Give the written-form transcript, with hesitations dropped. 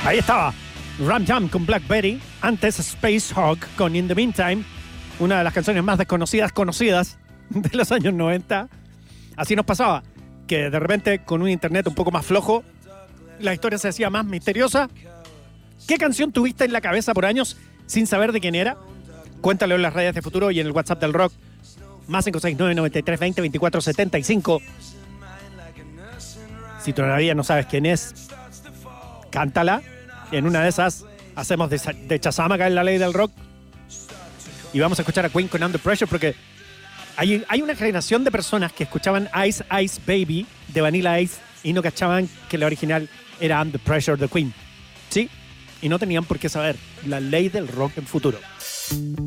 Ahí estaba Ram Jam con Blackberry, antes Space Hog con In the Meantime, una de las canciones más conocidas de los años 90. Así nos pasaba, que de repente con un internet un poco más flojo, la historia se hacía más misteriosa. ¿Qué canción tuviste en la cabeza por años sin saber de quién era? Cuéntalo en las redes de Futuro y en el WhatsApp del Rock, más 569-9320-2475. Si todavía no sabes quién es, cántala. En una de esas hacemos de Chazam acá en la ley del rock. Y vamos a escuchar a Queen con Under Pressure, porque hay una generación de personas que escuchaban Ice Ice Baby de Vanilla Ice y no cachaban que la original era Under Pressure de Queen. ¿Sí? Y no tenían por qué saber la ley del rock en Futuro.